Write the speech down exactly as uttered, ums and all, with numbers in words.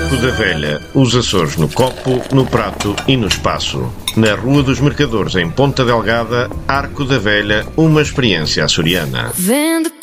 Arco da Velha, os Açores no copo, no prato e no espaço. Na Rua dos Mercadores, em Ponta Delgada, Arco da Velha, uma experiência açoriana. Vende